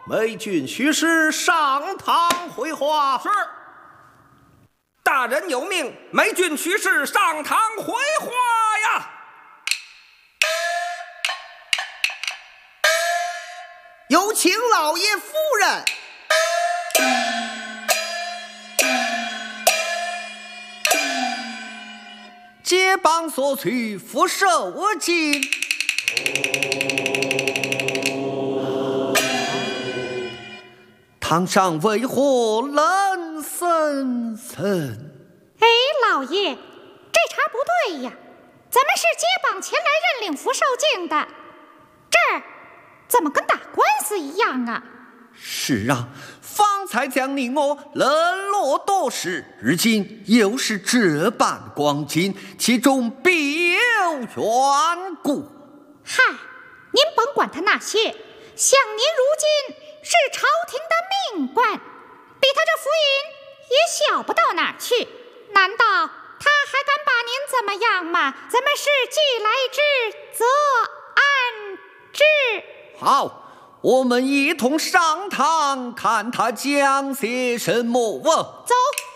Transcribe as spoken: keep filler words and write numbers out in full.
美军须师上堂回话。 是。大人有命，美军须师上堂回话呀。 有请老爷夫人。 接棒所取，俯首我敬。堂上为何冷森森？ 哎，老爷，这茬不对呀！咱们是接棒前来认领福寿镜的，这儿怎么跟打官司一样啊？ 是啊，方才将你我冷落多时，如今又是这般光景，其中必有缘故。 嗨，您甭管他那些，想您如今是朝廷的命官，比他这府尹也小不到哪儿去，难道他还敢把您怎么样吗？咱们是既来之则安之。 好，我们一同上堂，看他讲些什么。 走。